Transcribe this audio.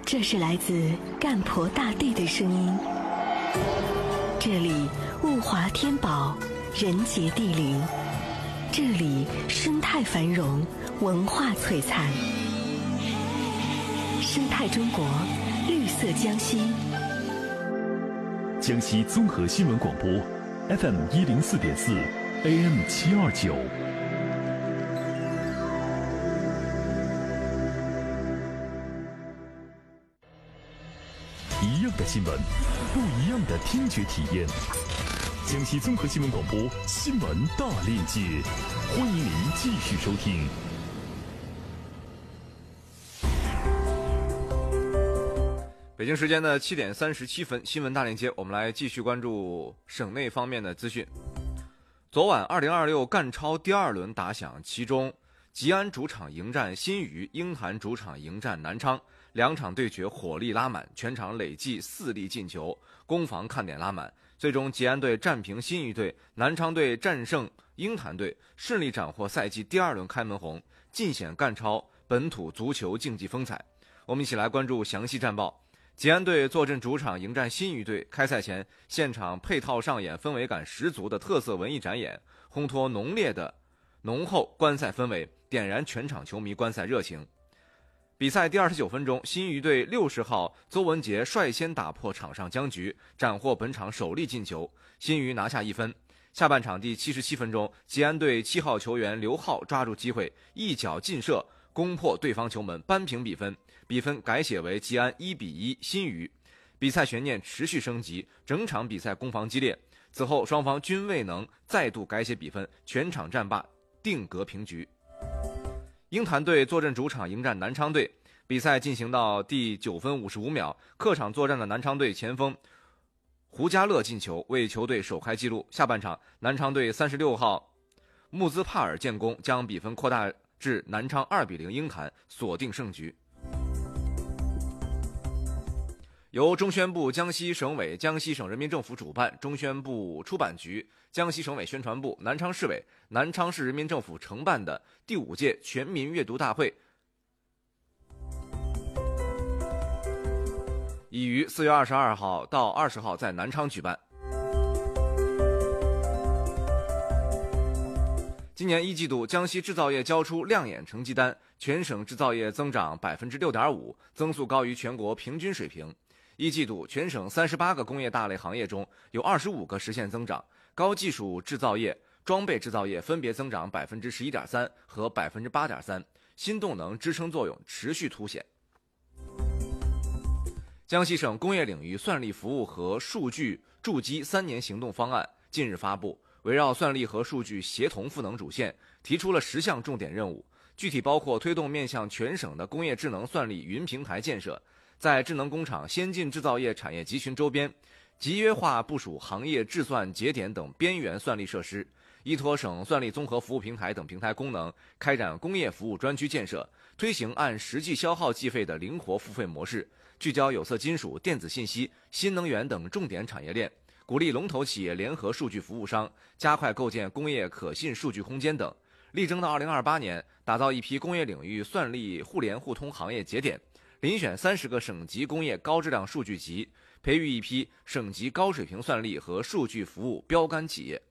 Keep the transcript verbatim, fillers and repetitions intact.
这是来自干婆大地的声音。这里物华天宝，人杰地灵。这里生态繁荣，文化璀璨。生态中国，绿色江西。 江西综合新闻广播 F M 一零四点四 A M 七二九。一样的新闻，不一样的听觉体验。江西综合新闻广播新闻大链接，欢迎您继续收听。 北京时间的七点三十七分，新闻大链接，我们来继续关注省内方面的资讯。昨晚二零二六赣超第二轮打响，其中吉安主场迎战新余，鹰潭主场迎战南昌，两场对决火力拉满，全场累计四粒进球，攻防看点拉满。最终吉安队战平新余队，南昌队战胜鹰潭队，顺利斩获赛季第二轮开门红，尽显赣超本土足球竞技风采。我们一起来关注详细战报。吉安队坐镇主场迎战新余队，开赛前现场配套上演氛围感十足的特色文艺展演，烘托浓烈的浓厚观赛氛围，点燃全场球迷观赛热情。比赛第二十九分钟，新余队六十号邹文杰率先打破场上僵局，斩获本场首粒进球，新余拿下一分。下半场第七十七分钟，吉安队七号球员刘浩抓住机会，一脚劲射攻破对方球门，扳平比分，比分改写为吉安一比一新余。比赛悬念持续升级，整场比赛攻防激烈，此后双方均未能再度改写比分，全场战罢，定格平局。鹰潭队坐镇主场迎战南昌队，比赛进行到第九分五十五秒，客场作战的南昌队前锋胡家乐进球，为球队首开纪录。下半场，南昌队三十六号穆兹帕尔建功，将比分扩大至南昌二比零鹰潭，锁定胜局。由中宣部、江西省委、江西省人民政府主办，中宣部出版局、江西省委宣传部、南昌市委、南昌市人民政府承办的第五届全民阅读大会，已于四月二十二号到二十号在南昌举办。今年一季度，江西制造业交出亮眼成绩单，全省制造业增长 百分之六点五， 增速高于全国平均水平。一季度，全省三十八个工业大类行业中有二十五个实现增长，高技术制造业、装备制造业分别增长 百分之十一点三 和 百分之八点三， 新动能支撑作用持续凸显。江西省工业领域算力服务和数据筑基三年行动方案近日发布，围绕算力和数据协同赋能主线，提出了十项重点任务，具体包括推动面向全省的工业智能算力云平台建设，在智能工厂、先进制造业产业集群周边集约化部署行业制算节点等边缘算力设施，依托省算力综合服务平台等平台功能，开展工业服务专区建设，推行按实际消耗计费的灵活付费模式，聚焦有色金属、电子信息、新能源等重点产业链，鼓励龙头企业联合数据服务商，加快构建工业可信数据空间等，力争到二零二八年打造一批工业领域算力互联互通行业节点，遴选三十个省级工业高质量数据集，培育一批省级高水平算力和数据服务标杆企业。